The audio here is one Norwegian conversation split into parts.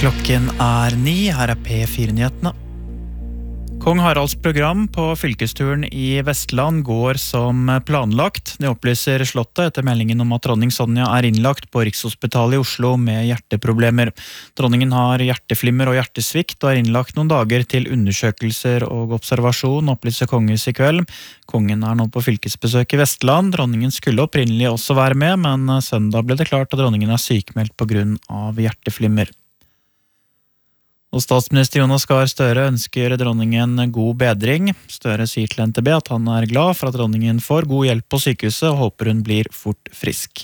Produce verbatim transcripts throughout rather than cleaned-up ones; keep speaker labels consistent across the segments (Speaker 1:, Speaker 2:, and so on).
Speaker 1: Klokken er ni, her er P fire-nyhetene. Kong Haralds program på fylkesturen i Vestland går som planlagt. Det opplyser Slottet etter meldingen om at dronning Sonja er innlagt på Rikshospitalet i Oslo med hjerteproblemer. Dronningen har hjerteflimmer og hjertesvikt og er innlagt noen dager til undersøkelser og observasjon, opplyser kongehuset i kveld. Kongen er nå på fylkesbesøk i Vestland. Dronningen skulle opprinnelig også være med, men søndag ble det klart at dronningen er sykmeldt på grunn av hjerteflimmer. Og statsminister Jonas Gahr Støre ønsker dronningen god bedring. Støre sier til N T B at han er glad for at dronningen får god hjelp på sykehuset og håper hun blir fort frisk.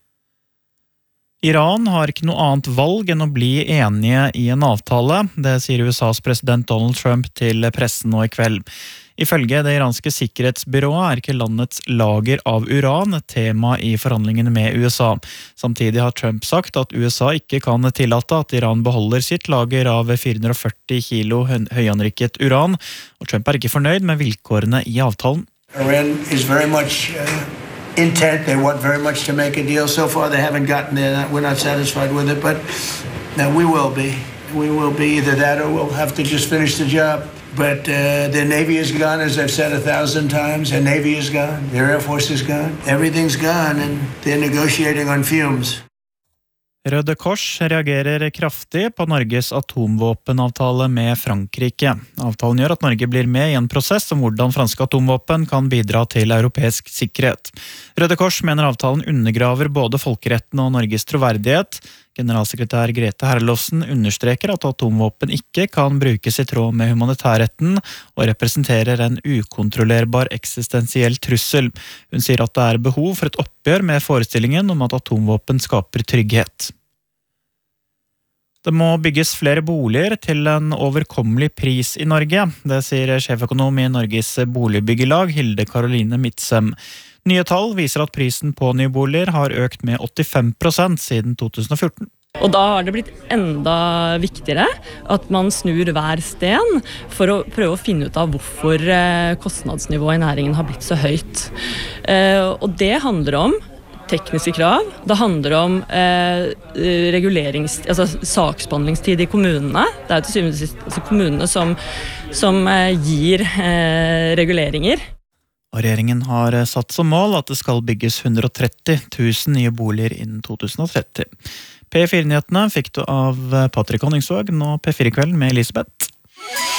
Speaker 1: Iran har ikke noe annet valg enn å bli enige i en avtale. Det sier U S A's president Donald Trump til pressen nå i kveld. Ifølge det iranske sikkerhetsbyrået er ikke landets lager av uran et tema i forhandlingene med U S A. Samtidig har Trump sagt at U S A ikke kan tillate at Iran beholder sitt lager av fire hundre og førti kilo høyanrikket uran, og Trump er ikke fornøyd med vilkårene i avtalen.
Speaker 2: Iran is very much uh, intent. They want very much to make a deal. So far they haven't gotten there. We're not satisfied with it, but no, we will be. We will be either that or we'll have to just finish the job. But uh, their Navy is gone, as I've said a thousand times. Their Navy is gone. Their Air Force is gone. Everything's gone, and they're negotiating on fumes.
Speaker 1: Røde Kors reagerer kraftig på Norges atomvåpenavtale med Frankrike. Avtalen gjør at Norge blir med i en prosess om hvordan franske atomvåpen kan bidra til europeisk sikkerhet. Røde Kors mener avtalen undergraver både folkeretten og Norges troverdighet. Generalsekretær Grete Herlofsen understreker at atomvåpen ikke kan brukes i tråd med humanitærretten og representerer en ukontrollerbar eksistensiell trussel. Hun sier at det er behov for et oppgjør med forestillingen om at atomvåpen skaper trygghet. Det må bygges flere boliger til en overkommelig pris i Norge. Det sier sjeføkonom i Norges Boligbyggelag, Hilde Karoline Midtsem. Nye tall viser at prisen på nye boliger har økt med åttifem prosent siden to tusen og fjorten.
Speaker 3: Og da har det blitt enda viktigere at man snur hver sten for å prøve å finne ut av hvorfor kostnadsnivået i næringen har blitt så høyt. Og det handler om tekniske krav, det handler om eh, regulerings, altså saksbehandlingstid i kommunene. Det er til syvende og sist altså kommunene som, som eh, gir eh, reguleringer.
Speaker 1: Og regjeringen har satt som mål at det skal bygges hundre og tretti tusen nye boliger innen to tusen og tretti. P fire-nyhetene fikk du av Patrick Honningsvåg, nå P fire-kveld med Elisabeth.